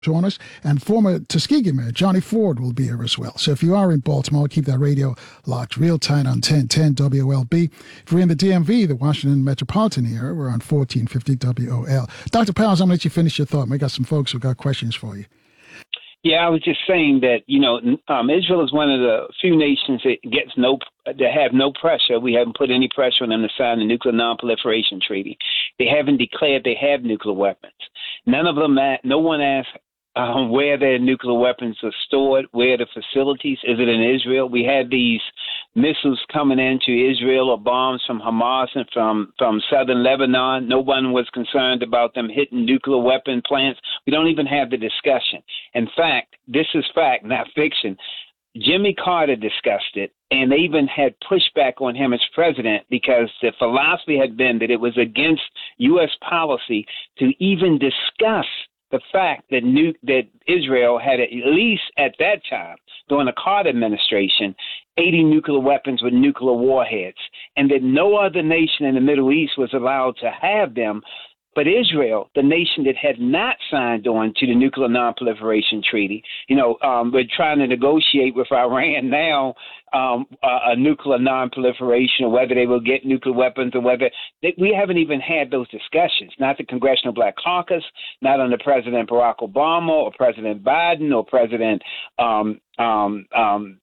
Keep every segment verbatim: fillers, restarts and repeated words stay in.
join us, and former Tuskegee Mayor Johnny Ford will be here as well. So if you are in Baltimore, keep that radio locked real tight on ten ten W L B. If you're in the D M V, the Washington metropolitan area, we're on fourteen fifty W O L. Doctor Powers, I'm going to let you finish your thought. We got some folks who got questions for you. Yeah, I was just saying that, you know, um, Israel is one of the few nations that gets no, that have no pressure. We haven't put any pressure on them to sign the Nuclear Non-Proliferation Treaty. They haven't declared they have nuclear weapons. None of them, no one asked um, where their nuclear weapons are stored, where the facilities, is it in Israel? We had these missiles coming into Israel or bombs from Hamas and from, from southern Lebanon. No one was concerned about them hitting nuclear weapon plants. We don't even have the discussion. In fact, this is fact, not fiction. Jimmy Carter discussed it, and they even had pushback on him as president because the philosophy had been that it was against U S policy to even discuss the fact that nu- that Israel had, at least at that time, during the Carter administration, eighty nuclear weapons with nuclear warheads, and that no other nation in the Middle East was allowed to have them. But Israel, the nation that had not signed on to the Nuclear Non-Proliferation Treaty, you know, um, we're trying to negotiate with Iran now um, a, a nuclear non-proliferation, or whether they will get nuclear weapons, or whether they, we haven't even had those discussions. Not the Congressional Black Caucus, not under President Barack Obama or President Biden or President um, um, um,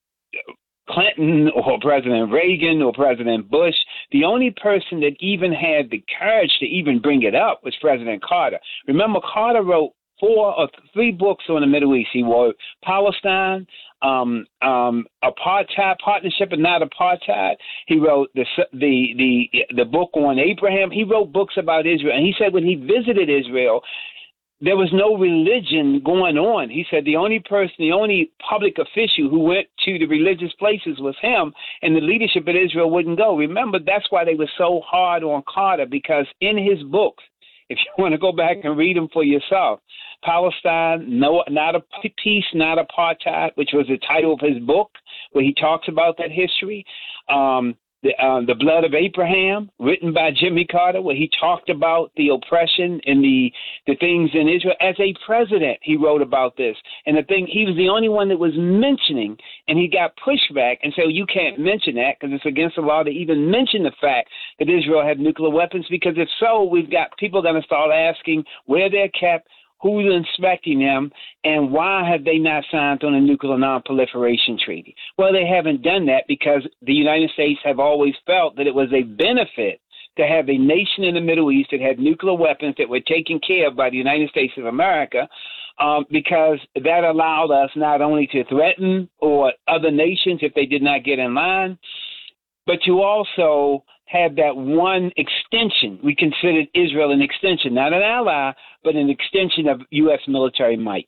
Clinton or President Reagan or President Bush. The only person that even had the courage to even bring it up was President Carter. Remember, Carter wrote four or three books on the Middle East. He wrote Palestine, um, um, Apartheid, Partnership and Not Apartheid. He wrote the, the the the book on Abraham. He wrote books about Israel. And he said when he visited Israel, there was no religion going on. He said the only person, the only public official who went to the religious places was him, and the leadership of Israel wouldn't go. Remember, that's why they were so hard on Carter, because in his books, if you want to go back and read them for yourself, Palestine, no, not a peace, not apartheid, which was the title of his book, where he talks about that history. Um, The, uh, the Blood of Abraham, written by Jimmy Carter, where he talked about the oppression and the the things in Israel. As a president, he wrote about this. And the thing, he was the only one that was mentioning, and he got pushback and said, well, you can't mention that because it's against the law to even mention the fact that Israel had nuclear weapons, because if so, we've got people going to start asking where they're kept, who's inspecting them, and why have they not signed on a nuclear non-proliferation treaty? Well, they haven't done that because the United States have always felt that it was a benefit to have a nation in the Middle East that had nuclear weapons that were taken care of by the United States of America, um, because that allowed us not only to threaten or other nations if they did not get in line, but to also have that one extension. We considered Israel an extension, not an ally, but an extension of U S military might.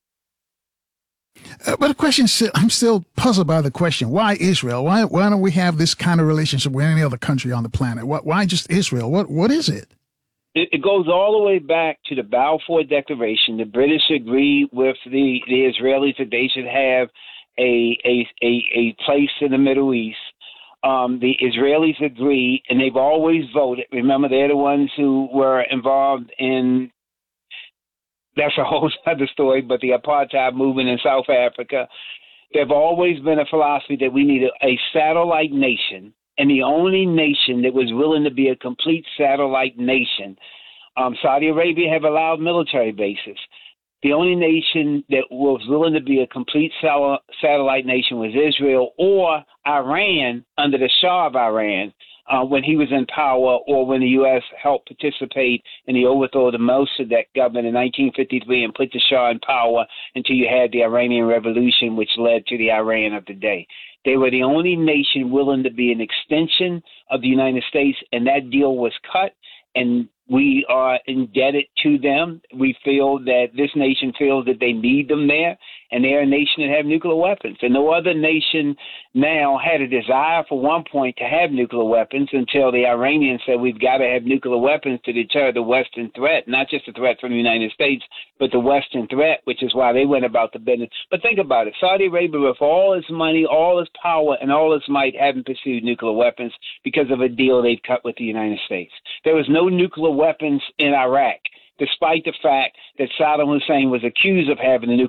Uh, but the question, still, I'm still puzzled by the question. Why Israel? Why why don't we have this kind of relationship with any other country on the planet? Why, why just Israel? What What is it? It, it goes all the way back to the Balfour Declaration. The British agreed with the, the Israelis that they should have a, a, a, a place in the Middle East. Um, the Israelis agreed, and they've always voted. Remember, they're the ones who were involved in, that's a whole other story, but the apartheid movement in South Africa. There've always been a philosophy that we need a, a satellite nation, and the only nation that was willing to be a complete satellite nation, um, Saudi Arabia have allowed military bases. The only nation that was willing to be a complete sal- satellite nation was Israel or Iran under the Shah of Iran uh, when he was in power, or when the U S helped participate in the overthrow of the Mossadegh government in nineteen fifty-three and put the Shah in power until you had the Iranian Revolution, which led to the Iran of the day. They were the only nation willing to be an extension of the United States, and that deal was cut, and we are indebted to them. We feel that this nation feels that they need them there, and they're a nation that have nuclear weapons. And no other nation now had a desire for one point to have nuclear weapons until the Iranians said we've got to have nuclear weapons to deter the Western threat, not just the threat from the United States, but the Western threat, which is why they went about the business. But think about it. Saudi Arabia, with all its money, all its power, and all its might, haven't pursued nuclear weapons because of a deal they've cut with the United States. There was no nuclear weapons in Iraq. despite the fact that Saddam Hussein was accused of having a nuclear